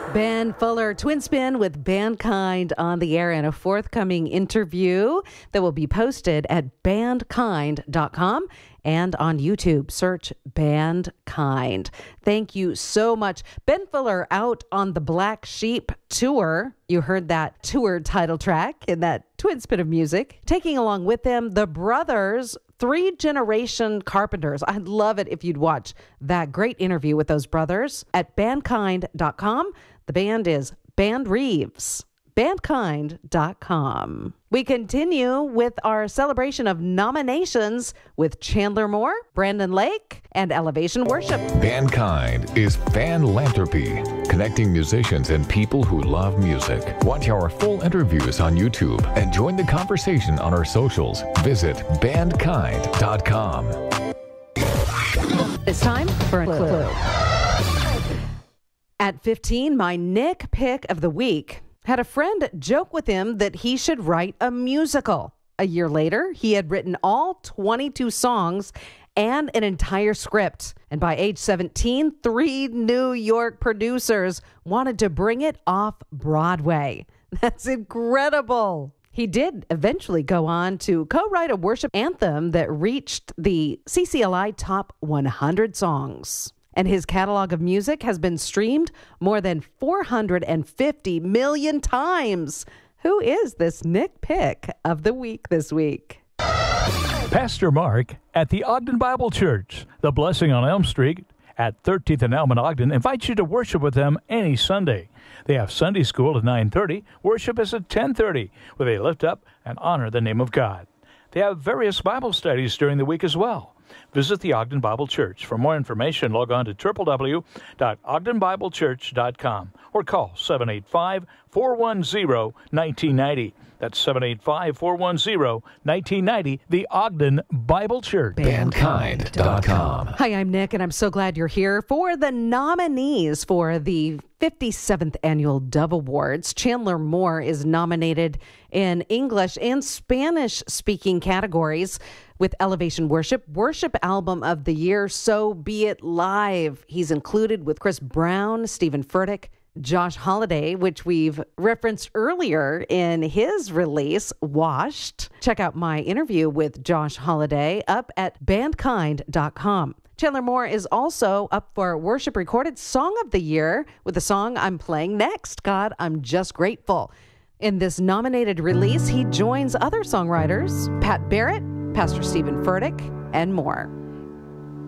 Ben Fuller, Twin Spin with Bandkind on the air, and a forthcoming interview that will be posted at bandkind.com and on YouTube. Search Bandkind. Thank you so much. Ben Fuller out on the Black Sheep tour. You heard that tour title track in that Twin Spin of music. Taking along with them the brothers, three-generation carpenters. I'd love it if you'd watch that great interview with those brothers at bandkind.com. The band is Band Reeves. Bandkind.com. We continue with our celebration of nominations with Chandler Moore, Brandon Lake, and Elevation Worship. Bandkind is fanlanthropy, connecting musicians and people who love music. Watch our full interviews on YouTube and join the conversation on our socials. Visit bandkind.com. It's time for a clue. At 15, my Nick pick of the week had a friend joke with him that he should write a musical. A year later, he had written all 22 songs and an entire script. And by age 17, 3 New York producers wanted to bring it off Broadway. That's incredible. He did eventually go on to co-write a worship anthem that reached the CCLI Top 100 songs. And his catalog of music has been streamed more than 450 million times. Who is this Nick pick of the week this week? Pastor Mark at the Ogden Bible Church, the Blessing on Elm Street at 13th and Elm in Ogden, invites you to worship with them any Sunday. They have Sunday school at 9:30. Worship is at 10:30, where they lift up and honor the name of God. They have various Bible studies during the week as well. Visit the Ogden Bible Church. For more information, log on to www.ogdenbiblechurch.com or call 785-410-1990. That's 785-410-1990, the Ogden Bible Church. Bandkind.com. Hi, I'm Nick, and I'm so glad you're here for the nominees for the 57th Annual Dove Awards. Chandler Moore is nominated in English and Spanish-speaking categories with Elevation Worship Album of the Year, So Be It Live. He's included with Chris Brown, Stephen Furtick, Josh Holiday, which we've referenced earlier in his release, Washed. Check out my interview with Josh Holiday up at bandkind.com. Chandler Moore is also up for Worship Recorded Song of the Year with the song I'm playing next, God, I'm Just Grateful. In this nominated release, he joins other songwriters, Pat Barrett, Pastor Stephen Furtick, and more.